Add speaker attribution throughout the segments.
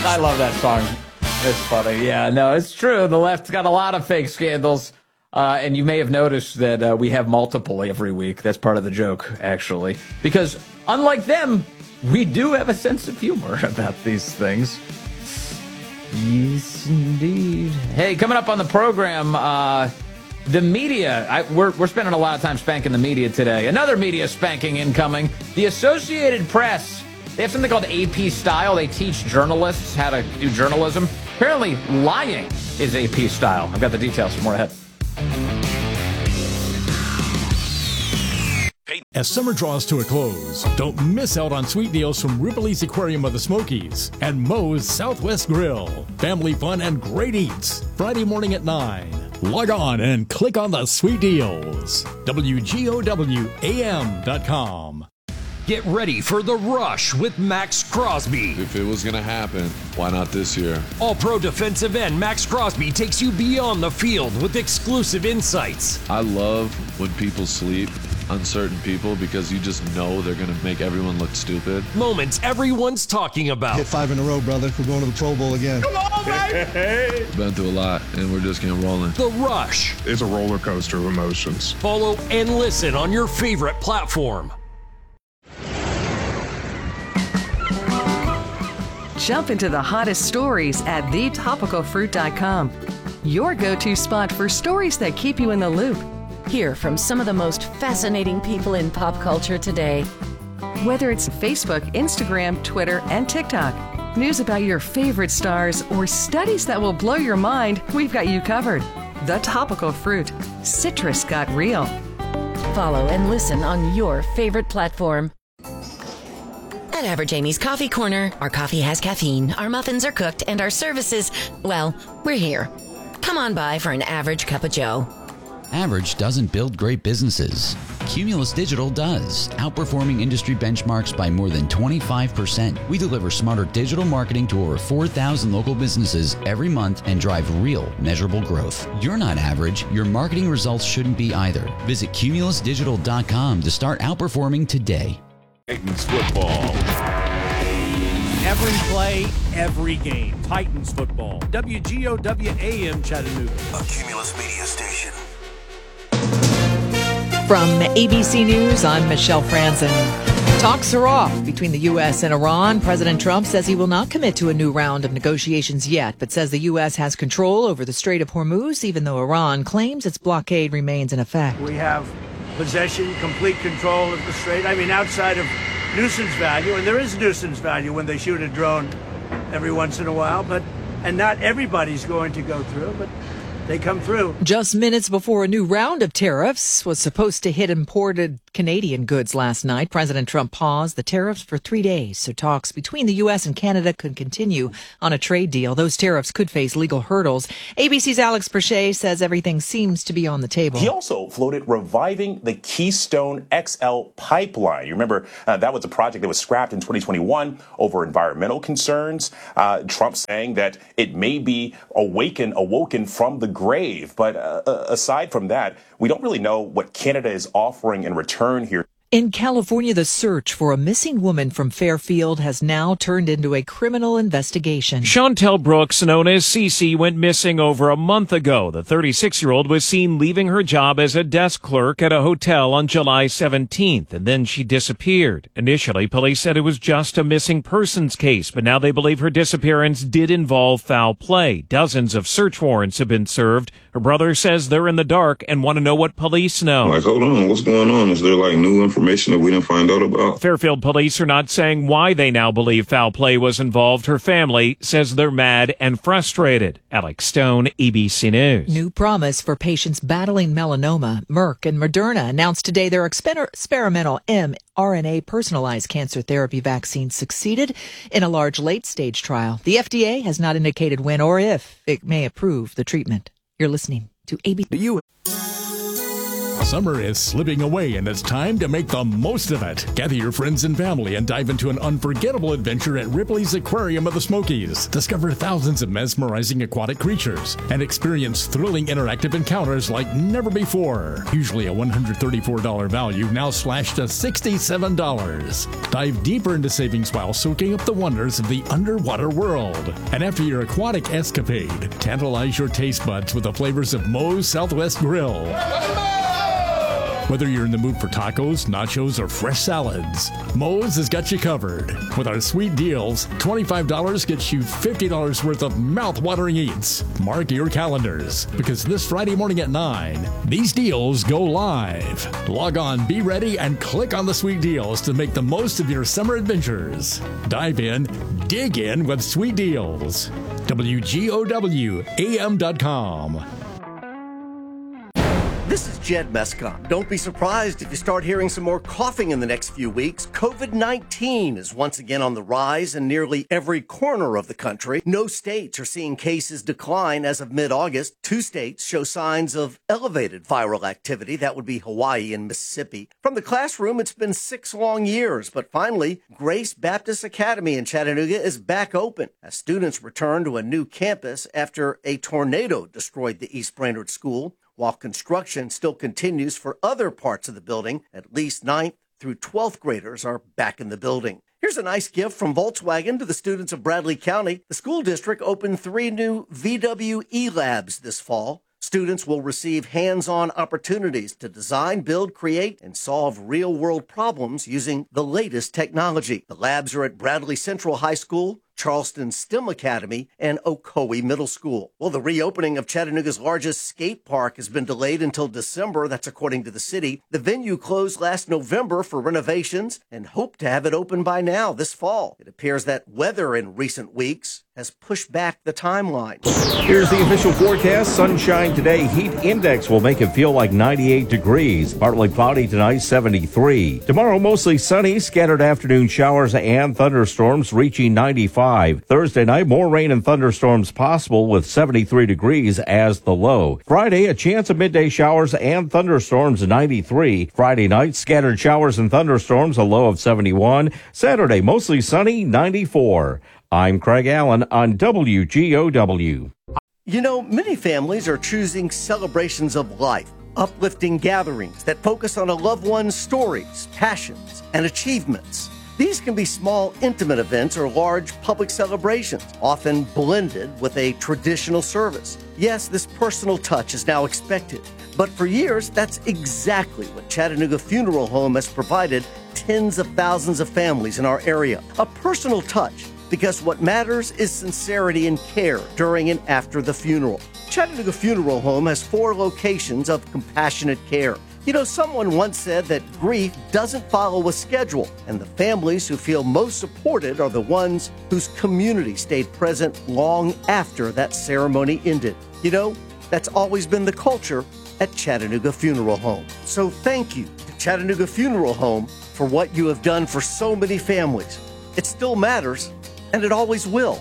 Speaker 1: I love that song. It's funny. Yeah, no, it's true. The left's got a lot of fake scandals. And you may have noticed that we have multiple every week. That's part of the joke, actually. Because unlike them, we do have a sense of humor about these things. Yes, indeed. Hey, coming up on the program, the media. We're spending a lot of time spanking the media today. Another media spanking incoming. The Associated Press. They have something called AP Style. They teach journalists how to do journalism. Apparently, lying is AP Style. I've got the details. More ahead.
Speaker 2: As summer draws to a close, don't miss out on sweet deals from Ripley's Aquarium of the Smokies and Moe's Southwest Grill. Family fun and great eats. Friday morning at 9. Log on and click on the sweet deals. WGOWAM.com.
Speaker 3: Get ready for The Rush with Max Crosby.
Speaker 4: If it was going to happen, why not this year?
Speaker 3: All-pro defensive end Max Crosby takes you beyond the field with exclusive insights.
Speaker 4: I love when people sleep, uncertain people, because you just know they're going to make everyone look stupid.
Speaker 3: Moments everyone's talking about.
Speaker 5: Hit 5 in a row, brother. We're going to the Pro Bowl again.
Speaker 3: Come on, baby!
Speaker 4: Been through a lot, and we're just getting rolling.
Speaker 3: The Rush.
Speaker 6: It's a roller coaster of emotions.
Speaker 3: Follow and listen on your favorite platform.
Speaker 7: Jump into the hottest stories at thetopicalfruit.com. Your go-to spot for stories that keep you in the loop.
Speaker 8: Hear from some of the most fascinating people in pop culture today.
Speaker 7: Whether it's Facebook, Instagram, Twitter, and TikTok, news about your favorite stars, or studies that will blow your mind, we've got you covered. The Topical Fruit. Citrus got real.
Speaker 8: Follow and listen on your favorite platform. At Average Amy's Coffee Corner, our coffee has caffeine, our muffins are cooked, and our services, well, we're here. Come on by for an average cup of joe.
Speaker 9: Average doesn't build great businesses. Cumulus Digital does, outperforming industry benchmarks by more than 25%. We deliver smarter digital marketing to over 4,000 local businesses every month and drive real, measurable growth. You're not average. Your marketing results shouldn't be either. Visit cumulusdigital.com to start outperforming today.
Speaker 10: Titans football. Every play, every game. Titans football. WGOW-AM Chattanooga.
Speaker 11: A Cumulus Media Station.
Speaker 12: From ABC News, I'm Michelle Franzen. Talks are off between the U.S. and Iran. President Trump says he will not commit to a new round of negotiations yet, but says the U.S. has control over the Strait of Hormuz, even though Iran claims its blockade remains in effect.
Speaker 13: We have possession, complete control of the strait. I mean, outside of nuisance value, and there is nuisance value when they shoot a drone every once in a while, and not everybody's going to go through, but they come through.
Speaker 12: Just minutes before a new round of tariffs was supposed to hit imported Canadian goods last night, President Trump paused the tariffs for 3 days so talks between the U.S. and Canada could continue on a trade deal. Those tariffs could face legal hurdles. ABC's Alex Perche says everything seems to be on the table.
Speaker 14: He also floated reviving the Keystone XL pipeline. You remember that was a project that was scrapped in 2021 over environmental concerns. Trump saying that it may be awoken from the grave. But aside from that, we don't really know what Canada is offering in return here.
Speaker 12: In California, the search for a missing woman from Fairfield has now turned into a criminal investigation.
Speaker 15: Chantel Brooks, known as Cece, went missing over a month ago. The 36-year-old was seen leaving her job as a desk clerk at a hotel on July 17th, and then she disappeared. Initially, police said it was just a missing persons case, but now they believe her disappearance did involve foul play. Dozens of search warrants have been served. Her brother says they're in the dark and want to know what police know.
Speaker 16: Like, hold on, what's going on? Is there new information that we didn't find out about?
Speaker 15: Fairfield police are not saying why they now believe foul play was involved. Her family says they're mad and frustrated. Alex Stone, ABC News.
Speaker 12: New promise for patients battling melanoma. Merck and Moderna announced today their experimental mRNA personalized cancer therapy vaccine succeeded in a large late-stage trial. The FDA has not indicated when or if it may approve the treatment. You're listening to ABC.
Speaker 2: Summer is slipping away and it's time to make the most of it. Gather your friends and family and dive into an unforgettable adventure at Ripley's Aquarium of the Smokies. Discover thousands of mesmerizing aquatic creatures and experience thrilling interactive encounters like never before. Usually a $134 value, now slashed to $67. Dive deeper into savings while soaking up the wonders of the underwater world. And after your aquatic escapade, tantalize your taste buds with the flavors of Moe's Southwest Grill. Whether you're in the mood for tacos, nachos, or fresh salads, Moe's has got you covered. With our sweet deals, $25 gets you $50 worth of mouth-watering eats. Mark your calendars, because this Friday morning at 9, these deals go live. Log on, be ready, and click on the sweet deals to make the most of your summer adventures. Dive in, dig in with sweet deals. WGOWAM.com.
Speaker 17: This is Jed Mescon. Don't be surprised if you start hearing some more coughing in the next few weeks. COVID-19 is once again on the rise in nearly every corner of the country. No states are seeing cases decline as of mid-August. 2 states show signs of elevated viral activity. That would be Hawaii and Mississippi. From the classroom, it's been 6 long years, but finally, Grace Baptist Academy in Chattanooga is back open as students return to a new campus after a tornado destroyed the East Brainerd School. While construction still continues for other parts of the building, at least 9th through 12th graders are back in the building. Here's a nice gift from Volkswagen to the students of Bradley County. The school district opened 3 new VW e-labs this fall. Students will receive hands-on opportunities to design, build, create, and solve real-world problems using the latest technology. The labs are at Bradley Central High School, Charleston STEM Academy, and Ocoee Middle School. Well, the reopening of Chattanooga's largest skate park has been delayed until December. That's according to the city. The venue closed last November for renovations and hoped to have it open by now this fall. It appears that weather in recent weeks has pushed back the timeline.
Speaker 18: Here's the official forecast. Sunshine today. Heat index will make it feel like 98 degrees. Partly cloudy tonight, 73. Tomorrow, mostly sunny. Scattered afternoon showers and thunderstorms reaching 95. Thursday night, more rain and thunderstorms possible with 73 degrees as the low. Friday, a chance of midday showers and thunderstorms, 93. Friday night, scattered showers and thunderstorms, a low of 71. Saturday, mostly sunny, 94. I'm Craig Allen on WGOW.
Speaker 17: You know, many families are choosing celebrations of life, uplifting gatherings that focus on a loved one's stories, passions, and achievements. These can be small, intimate events or large public celebrations, often blended with a traditional service. Yes, this personal touch is now expected, but for years, that's exactly what Chattanooga Funeral Home has provided tens of thousands of families in our area. A personal touch, because what matters is sincerity and care during and after the funeral. Chattanooga Funeral Home has 4 locations of compassionate care. You know, someone once said that grief doesn't follow a schedule, and the families who feel most supported are the ones whose community stayed present long after that ceremony ended. You know, that's always been the culture at Chattanooga Funeral Home. So thank you to Chattanooga Funeral Home for what you have done for so many families. It still matters, and it always will.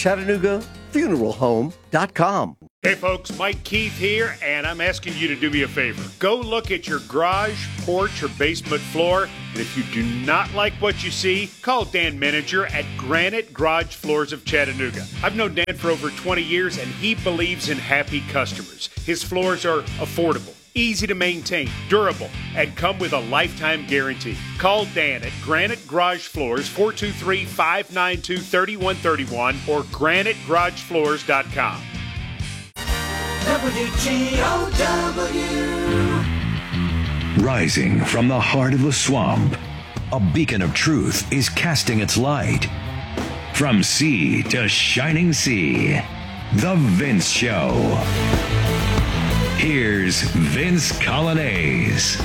Speaker 17: ChattanoogaFuneralHome.com.
Speaker 19: Hey folks, Mike Keith here, and I'm asking you to do me a favor. Go look at your garage, porch, or basement floor, and if you do not like what you see, call Dan Menninger at Granite Garage Floors of Chattanooga. I've known Dan for over 20 years, and he believes in happy customers. His floors are affordable, easy to maintain, durable, and come with a lifetime guarantee. Call Dan at Granite Garage Floors, 423-592-3131 or granitegaragefloors.com.
Speaker 20: WGOW. Rising from the heart of the swamp, a beacon of truth is casting its light. From sea to shining sea, The Vince Show. Here's Vince Colonnese.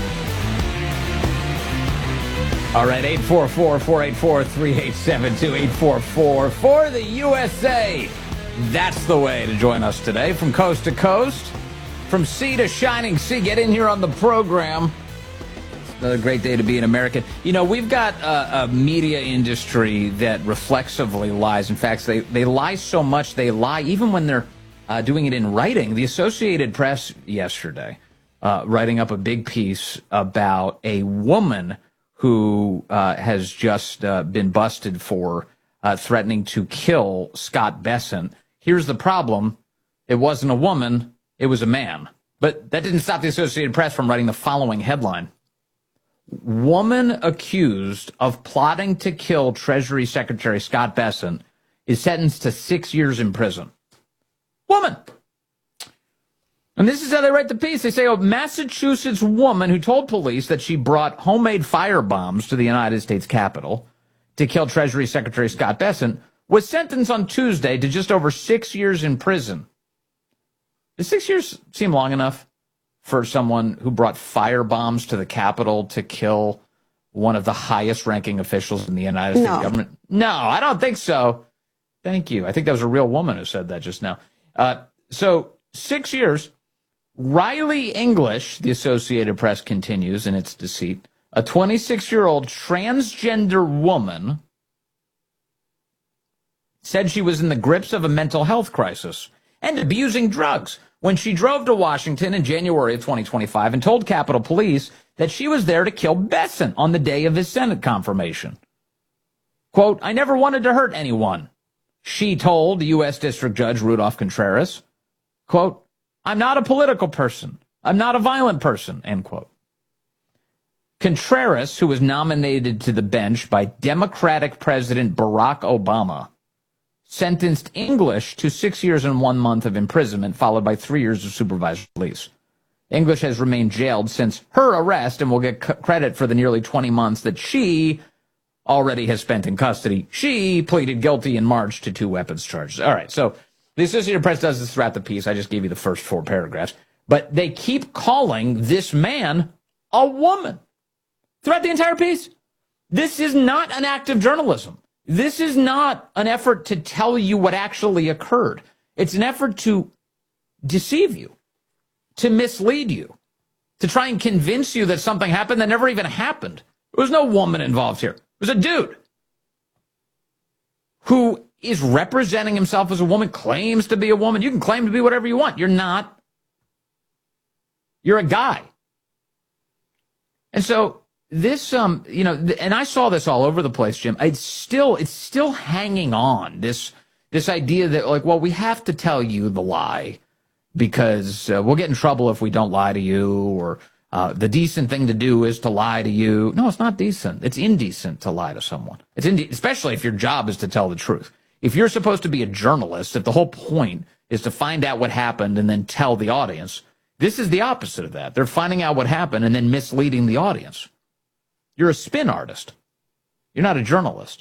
Speaker 1: All right, 844-484-3872, 844 for the USA. That's the way to join us today. From coast to coast, from sea to shining sea. Get in here on the program. It's another great day to be an American. You know, we've got a media industry that reflexively lies. In fact, they lie so much, they lie even when they're doing it in writing. The Associated Press yesterday writing up a big piece about a woman who has just been busted for threatening to kill Scott Bessent. Here's the problem. It wasn't a woman. It was a man. But that didn't stop the Associated Press from writing the following headline. Woman accused of plotting to kill Treasury Secretary Scott Bessent is sentenced to 6 years in prison. Woman. And this is how they write the piece. They say a Massachusetts woman who told police that she brought homemade firebombs to the United States Capitol to kill Treasury Secretary Scott Bessent was sentenced on Tuesday to just over 6 years in prison. Does 6 years seem long enough for someone who brought firebombs to the Capitol to kill one of the highest-ranking officials in the United States government? No, I don't think so. Thank you. I think that was a real woman who said that just now. So 6 years. Riley English, the Associated Press continues in its deceit, a 26-year-old transgender woman, said she was in the grips of a mental health crisis and abusing drugs when she drove to Washington in January of 2025 and told Capitol Police that she was there to kill Bessent on the day of his Senate confirmation. Quote, I never wanted to hurt anyone, she told U.S. District Judge Rudolph Contreras. Quote, I'm not a political person. I'm not a violent person, end quote. Contreras, who was nominated to the bench by Democratic President Barack Obama, sentenced English to 6 years and 1 month of imprisonment, followed by 3 years of supervised release. English has remained jailed since her arrest and will get credit for the nearly 20 months that she already has spent in custody. She pleaded guilty in March to 2 weapons charges. All right, so the Associated Press does this throughout the piece. I just gave you the first 4 paragraphs. But they keep calling this man a woman throughout the entire piece. This is not an act of journalism. This is not an effort to tell you what actually occurred. It's an effort to deceive you, to mislead you, to try and convince you that something happened that never even happened. There was no woman involved here. It was a dude who is representing himself as a woman, claims to be a woman. You can claim to be whatever you want. You're not. You're a guy. And so this, and I saw this all over the place, Jim. It's still hanging on, this idea that, like, well, we have to tell you the lie because we'll get in trouble if we don't lie to you, or the decent thing to do is to lie to you. No, it's not decent. It's indecent to lie to someone. Especially if your job is to tell the truth. If you're supposed to be a journalist, if the whole point is to find out what happened and then tell the audience, this is the opposite of that. They're finding out what happened and then misleading the audience. You're a spin artist. You're not a journalist.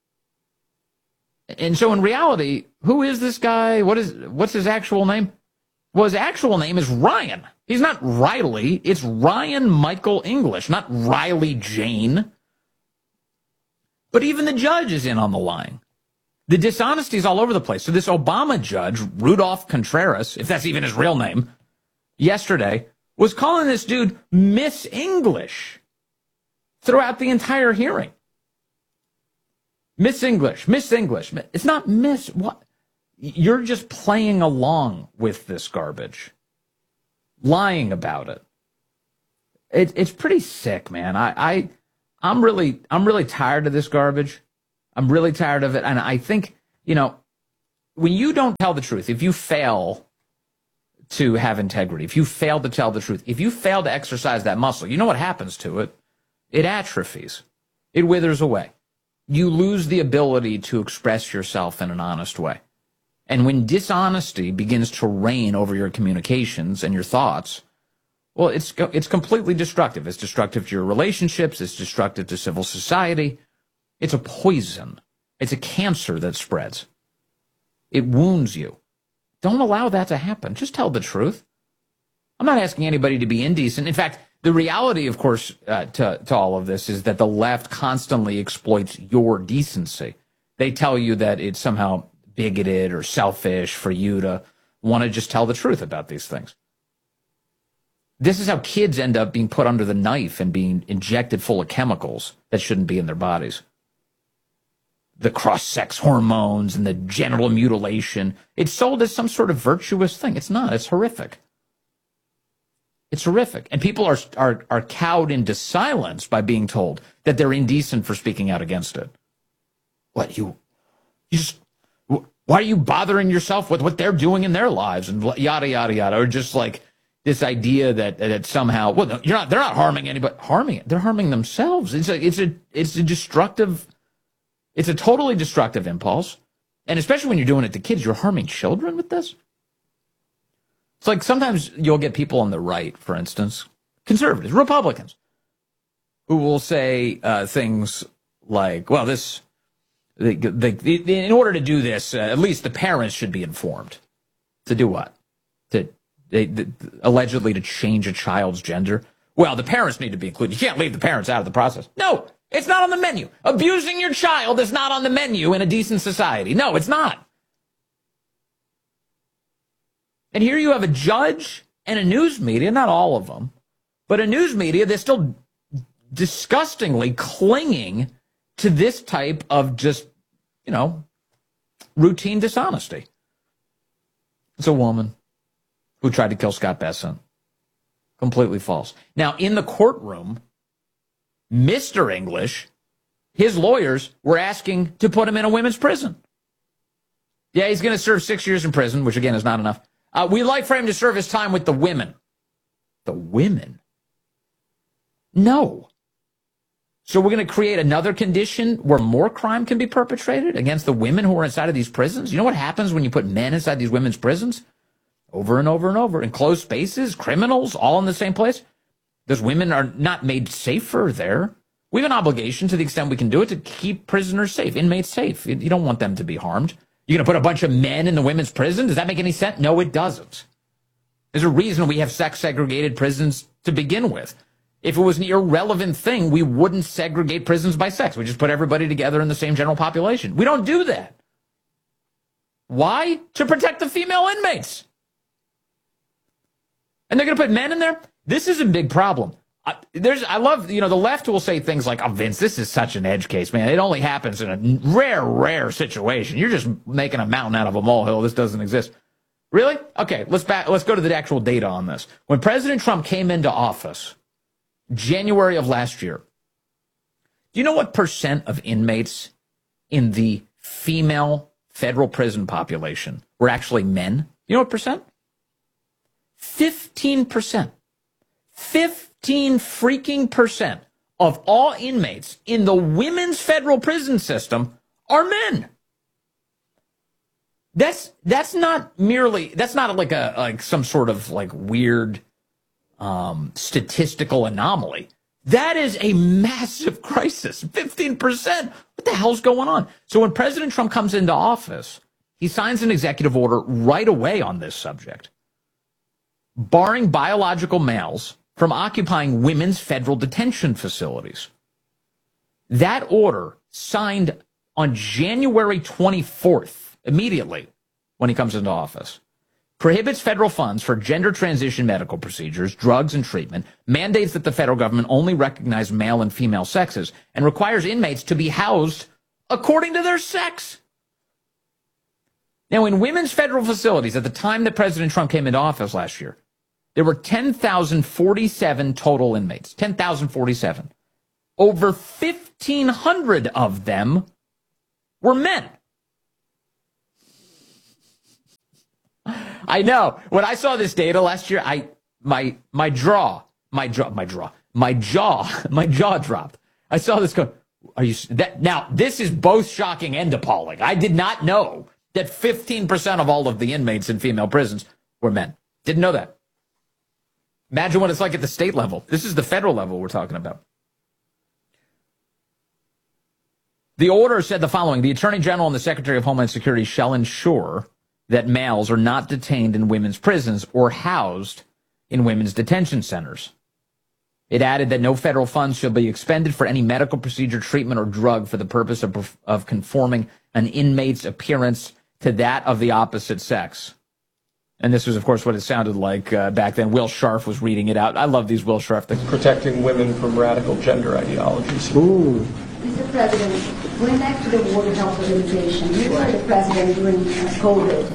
Speaker 1: And so in reality, who is this guy? What's his actual name? Well, his actual name is Ryan. He's not Riley. It's Ryan Michael English, not Riley Jane. But even the judge is in on the lying. The dishonesty is all over the place. So this Obama judge, Rudolph Contreras, if that's even his real name, yesterday was calling this dude Miss English throughout the entire hearing. Miss English, Miss English. It's not Miss. What? You're just playing along with this garbage, lying about it. It's pretty sick, man. I'm really tired of this garbage. I'm really tired of it. And I think, when you don't tell the truth, if you fail to have integrity, if you fail to tell the truth, if you fail to exercise that muscle, you know what happens to it? It atrophies. It withers away. You lose the ability to express yourself in an honest way. And when dishonesty begins to reign over your communications and your thoughts, well, it's completely destructive. It's destructive to your relationships. It's destructive to civil society. It's a poison. It's a cancer that spreads. It wounds you. Don't allow that to happen. Just tell the truth. I'm not asking anybody to be indecent. In fact, the reality, of course, to all of this is that the left constantly exploits your decency. They tell you that it's somehow bigoted or selfish for you to want to just tell the truth about these things. This is how kids end up being put under the knife and being injected full of chemicals that shouldn't be in their bodies. The cross-sex hormones and the genital mutilation. It's sold as some sort of virtuous thing. It's not. It's horrific. It's horrific. And people are cowed into silence by being told that they're indecent for speaking out against it. What, you just, why are you bothering yourself with what they're doing in their lives and yada, yada, yada, or just like this idea that somehow, well, they're not harming anybody, they're harming themselves. It's a totally destructive impulse. And especially when you're doing it to kids, you're harming children with this. It's like sometimes you'll get people on the right, for instance, conservatives, Republicans, who will say things like, well, in order to do this, at least the parents should be informed. To do what? Allegedly to change a child's gender? Well, the parents need to be included. You can't leave the parents out of the process. No, it's not on the menu. Abusing your child is not on the menu in a decent society. No, it's not. And here you have a judge and a news media, not all of them, but a news media that's still disgustingly clinging to this type of just, routine dishonesty. It's a woman who tried to kill Scott Bessent. Completely false. Now, in the courtroom, Mr. English, his lawyers were asking to put him in a women's prison. Yeah, he's going to serve 6 years in prison, which again is not enough. We'd like for him to serve his time with the women. The women? No. So we're going to create another condition where more crime can be perpetrated against the women who are inside of these prisons? You know what happens when you put men inside these women's prisons? Over and over and over. In closed spaces, criminals, all in the same place. Those women are not made safer there. We have an obligation, to the extent we can do it, to keep prisoners safe, inmates safe. You don't want them to be harmed. You're going to put a bunch of men in the women's prison? Does that make any sense? No, it doesn't. There's a reason we have sex-segregated prisons to begin with. If it was an irrelevant thing, we wouldn't segregate prisons by sex. We just put everybody together in the same general population. We don't do that. Why? To protect the female inmates. And they're going to put men in there? This is a big problem. I love, the left will say things like, oh, Vince, this is such an edge case, man. It only happens in a rare situation. You're just making a mountain out of a molehill. This doesn't exist. Really? Okay, let's go to the actual data on this. When President Trump came into office, January of last year, do you know what percent of inmates in the female federal prison population were actually men? You know what percent? 15%. 15 freaking percent of all inmates in the women's federal prison system are men. That's not like some sort of like weird statistical anomaly. That is a massive crisis. 15%. What the hell's going on? So when President Trump comes into office, he signs an executive order right away on this subject, barring biological males from occupying women's federal detention facilities. That order, signed on January 24th, immediately when he comes into office, prohibits federal funds for gender transition medical procedures, drugs, and treatment, mandates that the federal government only recognize male and female sexes, and requires inmates to be housed according to their sex. Now, in women's federal facilities, at the time that President Trump came into office last year, there were 10,047 total inmates. 10,047. Over 1,500 of them were men. I know. When I saw this data last year, my jaw dropped. I saw this go, now this is both shocking and appalling. I did not know that 15% of all of the inmates in female prisons were men. Didn't know that. Imagine what it's like at the state level. This is the federal level we're talking about. The order said the following: the Attorney General and the Secretary of Homeland Security shall ensure that males are not detained in women's prisons or housed in women's detention centers. It added that no federal funds shall be expended for any medical procedure, treatment, or drug for the purpose of conforming an inmate's appearance to that of the opposite sex. And this was, of course, what it sounded like back then. Will Scharf was reading it out. I love these Will Scharf things.
Speaker 21: Protecting women from radical gender ideologies. Ooh.
Speaker 22: Mr. President, going back to the World Health Organization, you were the president during COVID.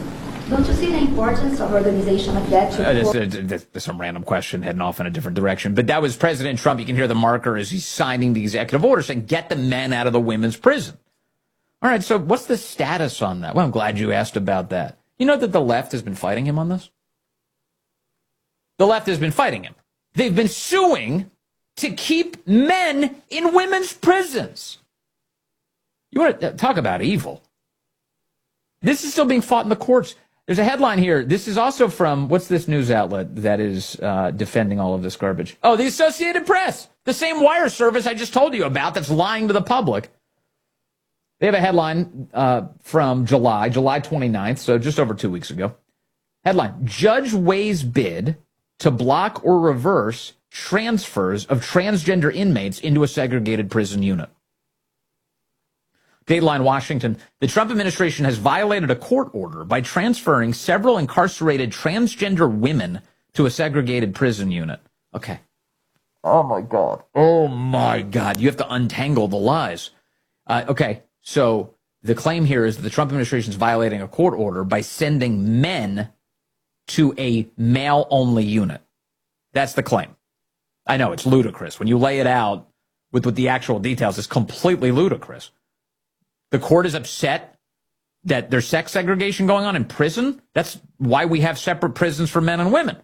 Speaker 5: Don't you see the importance of organization like that?
Speaker 1: There's some random question heading off in a different direction. But that was President Trump. You can hear the marker as he's signing the executive order saying, get the men out of the women's prison. All right, so what's the status on that? Well, I'm glad you asked about that. You know that the left has been fighting him on this? The left has been fighting him. They've been suing to keep men in women's prisons. You want to talk about evil? This is still being fought in the courts. There's a headline here. This is also from, what's this news outlet that is defending all of this garbage? Oh, the Associated Press, the same wire service I just told you about that's lying to the public. They have a headline from July 29th, so just over 2 weeks ago. Headline, Judge weighs bid to block or reverse transfers of transgender inmates into a segregated prison unit. Dateline Washington, the Trump administration has violated a court order by transferring several incarcerated transgender women to a segregated prison unit. Okay. Oh, my God. Oh, my God. You have to untangle the lies. Okay, so the claim here is that the Trump administration is violating a court order by sending men to a male-only unit. That's the claim. I know, it's ludicrous. When you lay it out with the actual details, it's completely ludicrous. The court is upset that there's sex segregation going on in prison. That's why we have separate prisons for men and women.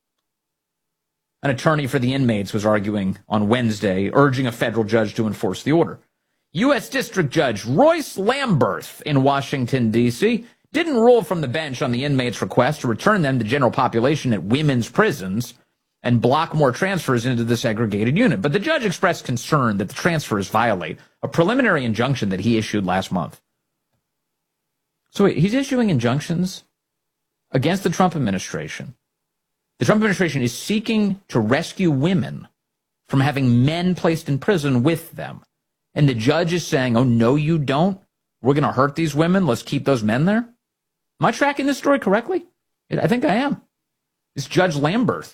Speaker 1: An attorney for the inmates was arguing on Wednesday, urging a federal judge to enforce the order. U.S. District Judge Royce Lamberth in Washington, D.C., didn't rule from the bench on the inmates' request to return them to general population at women's prisons and block more transfers into the segregated unit. But the judge expressed concern that the transfers violate a preliminary injunction that he issued last month. So wait, he's issuing injunctions against the Trump administration. The Trump administration is seeking to rescue women from having men placed in prison with them. And the judge is saying, oh, no, you don't. We're going to hurt these women. Let's keep those men there. Am I tracking this story correctly? I think I am. It's Judge Lamberth.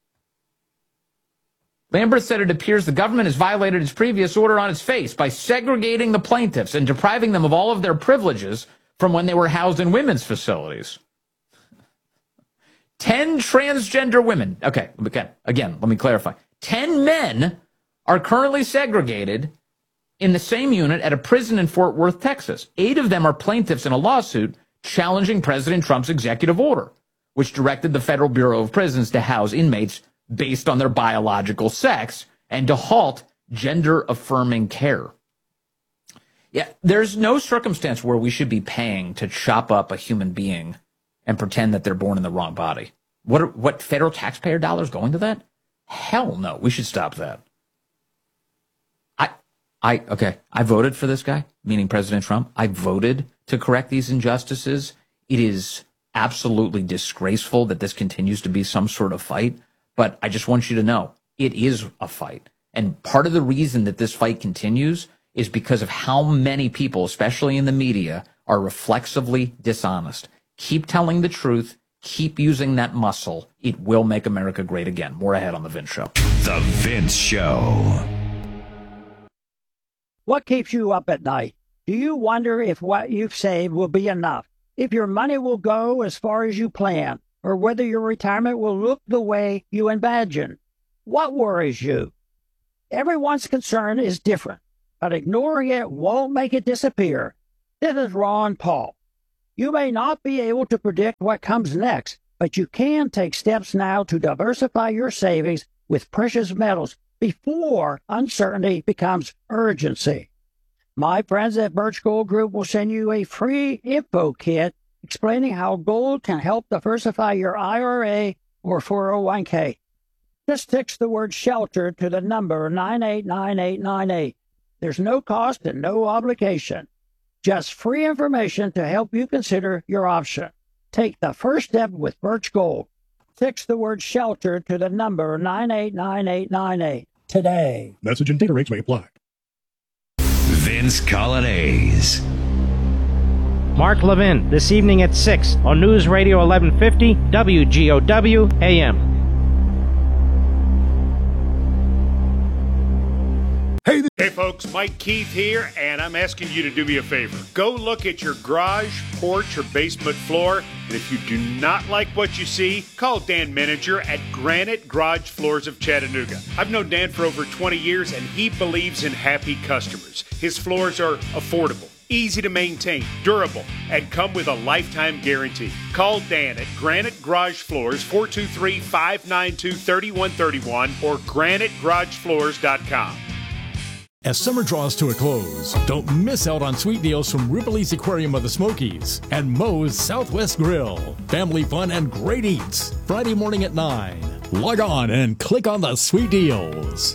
Speaker 1: Lamberth said it appears the government has violated its previous order on its face by segregating the plaintiffs and depriving them of all of their privileges from when they were housed in women's facilities. 10 transgender women. Okay, again, let me clarify. 10 men are currently segregated in the same unit at a prison in Fort Worth, Texas. 8 of them are plaintiffs in a lawsuit challenging President Trump's executive order, which directed the Federal Bureau of Prisons to house inmates based on their biological sex and to halt gender-affirming care. Yeah, there's no circumstance where we should be paying to chop up a human being and pretend that they're born in the wrong body. What federal taxpayer dollars going to that? Hell no, we should stop that. I voted for this guy, meaning President Trump. I voted to correct these injustices. It is absolutely disgraceful that this continues to be some sort of fight. But I just want you to know, it is a fight. And part of the reason that this fight continues is because of how many people, especially in the media, are reflexively dishonest. Keep telling the truth. Keep using that muscle. It will make America great again. More ahead on The Vince Show.
Speaker 22: The Vince Show.
Speaker 23: What keeps you up at night? Do you wonder if what you've saved will be enough? If your money will go as far as you plan? Or whether your retirement will look the way you imagine? What worries you? Everyone's concern is different, but ignoring it won't make it disappear. This is Ron Paul. You may not be able to predict what comes next, but you can take steps now to diversify your savings with precious metals before uncertainty becomes urgency. My friends at Birch Gold Group will send you a free info kit explaining how gold can help diversify your IRA or 401k. Just text the word SHELTER to the number 989898. There's no cost and no obligation. Just free information to help you consider your option. Take the first step with Birch Gold. Text the word SHELTER to the number 989898 today.
Speaker 6: Message and data rates may apply.
Speaker 22: Vince Colonnese.
Speaker 24: Mark Levin, this evening at 6 on News Radio 1150 WGOW AM.
Speaker 19: Hey folks. folks. Mike Keith here, and I'm asking you to do me a favor. Go look at your garage, porch, or basement floor, and if you do not like what you see, call Dan Meninger at Granite Garage Floors of Chattanooga. I've known Dan for over 20 years, and he believes in happy customers. His floors are affordable, easy to maintain, durable, and come with a lifetime guarantee. Call Dan at Granite Garage Floors, 423-592-3131 or granitegaragefloors.com.
Speaker 2: As summer draws to a close, don't miss out on sweet deals from Ripley's Aquarium of the Smokies and Moe's Southwest Grill. Family fun and great eats. Friday morning at 9. Log on and click on the sweet deals.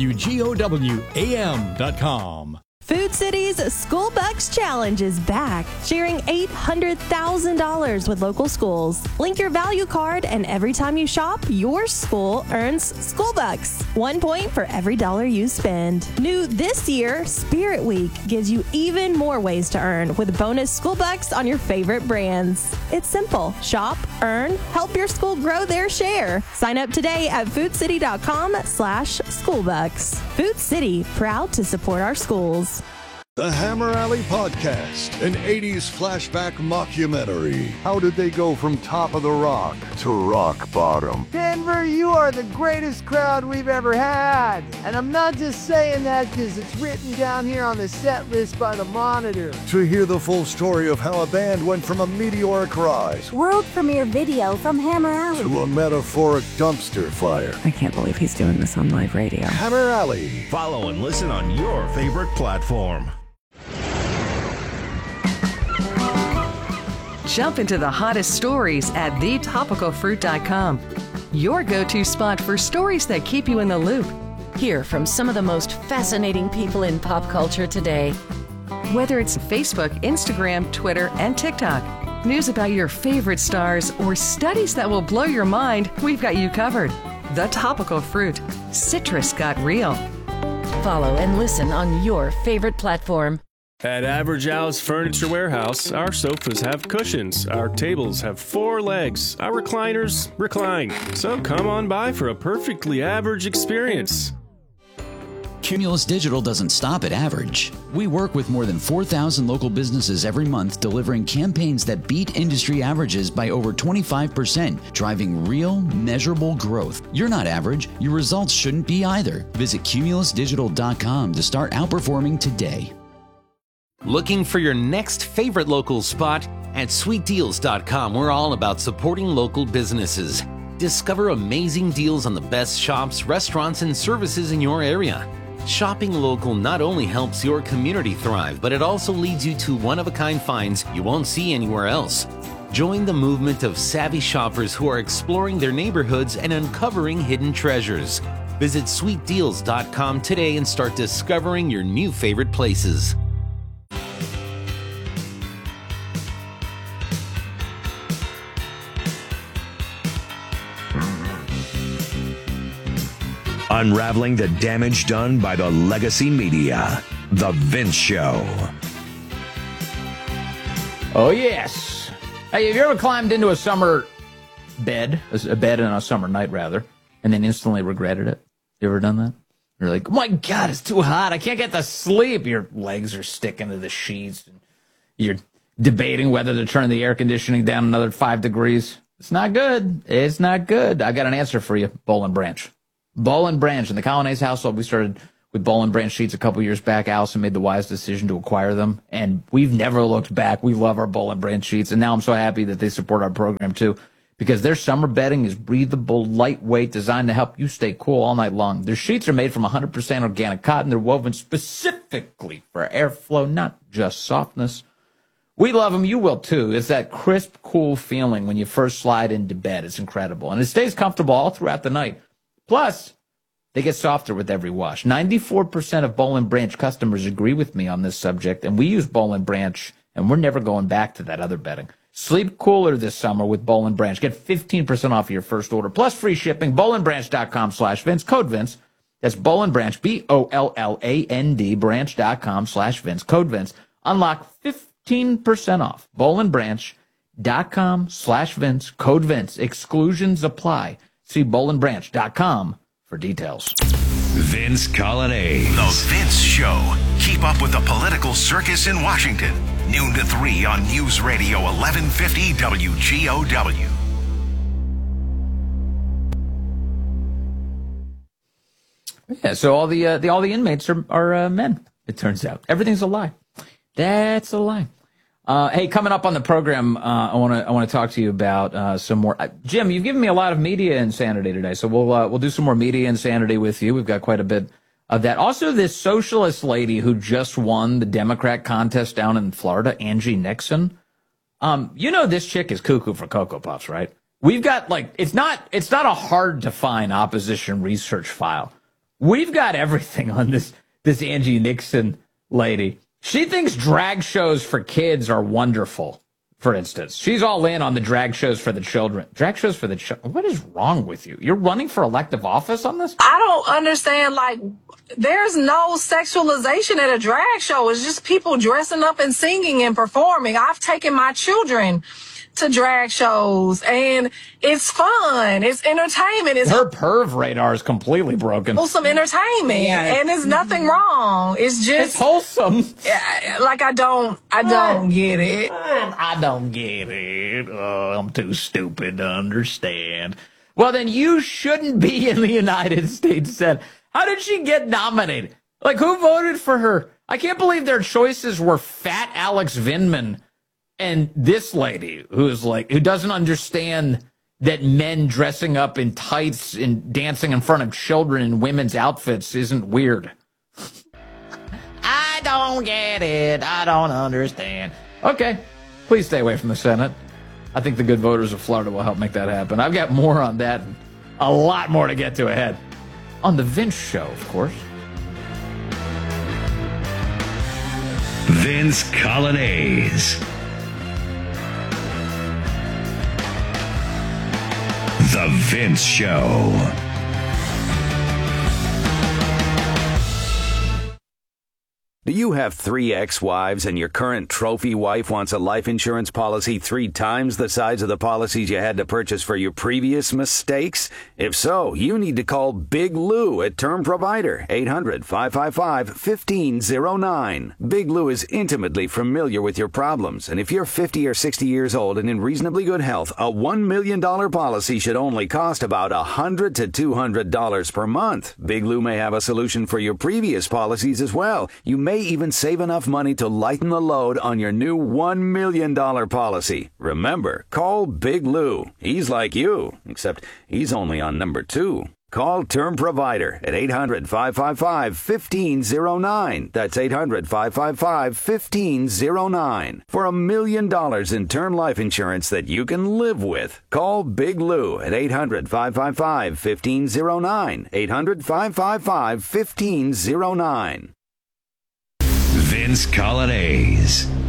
Speaker 2: WGOWAM.com.
Speaker 3: Food City's School Bucks Challenge is back, sharing $800,000 with local schools. Link your value card, and every time you shop, your school earns School Bucks. 1 point for every dollar you spend. New this year, Spirit Week gives you even more ways to earn with bonus School Bucks on your favorite brands. It's simple. Shop, earn, help your school grow their share. Sign up today at foodcity.com/schoolbucks. Food City, proud to support our schools.
Speaker 4: The Hammer Alley Podcast, an 80s flashback mockumentary. How did they go from top of the rock to rock bottom?
Speaker 7: Denver, you are the greatest crowd we've ever had. And I'm not just saying that because it's written down here on the set list by the Monitor.
Speaker 4: To hear the full story of how a band went from a meteoric rise,
Speaker 8: world premiere video from Hammer Alley,
Speaker 4: to a metaphoric dumpster fire.
Speaker 25: I can't believe he's doing this on live radio.
Speaker 4: Hammer Alley.
Speaker 26: Follow and listen on your favorite platform.
Speaker 27: Jump into the hottest stories at thetopicalfruit.com. Your go-to spot for stories that keep you in the loop. Hear from some of the most fascinating people in pop culture today. Whether it's Facebook, Instagram, Twitter, and TikTok, news about your favorite stars, or studies that will blow your mind, we've got you covered. The Topical Fruit. Citrus got real. Follow and listen on your favorite platform.
Speaker 28: At Average Al's Furniture Warehouse, our sofas have cushions, our tables have 4 legs, our recliners recline. So come on by for a perfectly average experience.
Speaker 9: Cumulus Digital doesn't stop at average. We work with more than 4,000 local businesses every month, delivering campaigns that beat industry averages by over 25%, driving real, measurable growth. You're not average. Your results shouldn't be either. Visit cumulusdigital.com to start outperforming today.
Speaker 29: Looking for your next favorite local spot? At sweetdeals.com, we're all about supporting local businesses. Discover amazing deals on the best shops, restaurants, and services in your area. Shopping local not only helps your community thrive, but it also leads you to one-of-a-kind finds you won't see anywhere else. Join the movement of savvy shoppers who are exploring their neighborhoods and uncovering hidden treasures. Visit sweetdeals.com today and start discovering your new favorite places.
Speaker 20: Unraveling the damage done by the legacy media. The Vince Show.
Speaker 1: Oh, yes. Hey, have you ever climbed into a summer bed, a bed on a summer night, rather, and then instantly regretted it? You ever done that? You're like, oh, my God, it's too hot. I can't get to sleep. Your legs are sticking to the sheets. And you're debating whether to turn the air conditioning down another 5 degrees. It's not good. It's not good. I got an answer for you, Boll & Branch. Boll & Branch. In the Colonnese household, we started with Boll & Branch sheets a couple years back. Allison made the wise decision to acquire them, and we've never looked back. We love our Boll & Branch sheets, and now I'm so happy that they support our program, too, because their summer bedding is breathable, lightweight, designed to help you stay cool all night long. Their sheets are made from 100% organic cotton. They're woven specifically for airflow, not just softness. We love them. You will, too. It's that crisp, cool feeling when you first slide into bed. It's incredible, and it stays comfortable all throughout the night. Plus, they get softer with every wash. 94% of Boll & Branch customers agree with me on this subject, and we use Boll & Branch, and we're never going back to that other bedding. Sleep cooler this summer with Boll & Branch. Get 15% off your first order, plus free shipping. BollandBranch.com/Vince. Code Vince. That's Boll & Branch, BOLLAND, branch.com/Vince. Code Vince. Unlock 15% off. BollandBranch.com/Vince. Code Vince. Exclusions apply. See BollandBranch.com for details.
Speaker 20: Vince Colonnese.
Speaker 22: The Vince Show. Keep up with the political circus in Washington. Noon to 3 on News Radio 1150 WGOW.
Speaker 1: Yeah, so all the inmates are men. It turns out everything's a lie. That's a lie. Hey, coming up on the program, I want to talk to you about some more. Jim, you've given me a lot of media insanity today, so we'll do some more media insanity with you. We've got quite a bit of that. Also, this socialist lady who just won the Democrat contest down in Florida, Angie Nixon. This chick is cuckoo for Cocoa Puffs, right? We've got it's not a hard to find opposition research file. We've got everything on this Angie Nixon lady. She thinks drag shows for kids are wonderful, for instance. She's all in on the drag shows for the children. Drag shows for the children? What is wrong with you? You're running for elective office on this?
Speaker 10: I don't understand, there's no sexualization at a drag show. It's just people dressing up and singing and performing. I've taken my children to drag shows, and it's fun. It's entertainment.
Speaker 1: Her perv radar is completely broken.
Speaker 10: Wholesome entertainment, and there's nothing wrong. It's just
Speaker 1: it's wholesome.
Speaker 10: I don't get it.
Speaker 1: I don't get it. Oh, I'm too stupid to understand. Well, then you shouldn't be in the United States Senate. How did she get nominated? Who voted for her? I can't believe their choices were fat Alex Vindman and this lady who doesn't understand that men dressing up in tights and dancing in front of children in women's outfits isn't weird. I don't get it. I don't understand. Okay, please stay away from the Senate. I think the good voters of Florida will help make that happen. I've got more on that and a lot more to get to ahead on The Vince Show, of course.
Speaker 20: Vince Colonnese. The Vince Show.
Speaker 11: Do you have 3 ex-wives and your current trophy wife wants a life insurance policy 3 times the size of the policies you had to purchase for your previous mistakes? If so, you need to call Big Lou at Term Provider, 800-555-1509. Big Lou is intimately familiar with your problems, and if you're 50 or 60 years old and in reasonably good health, a $1 million policy should only cost about $100 to $200 per month. Big Lou may have a solution for your previous policies as well. You may even save enough money to lighten the load on your new $1 million policy. Remember, call Big Lou. He's like you, except he's only on number 2. Call Term Provider at 800-555-1509. That's 800-555-1509. For $1 million in term life insurance that you can live with. Call Big Lou at 800-555-1509. 800-555-1509.
Speaker 20: Vince Colonnese.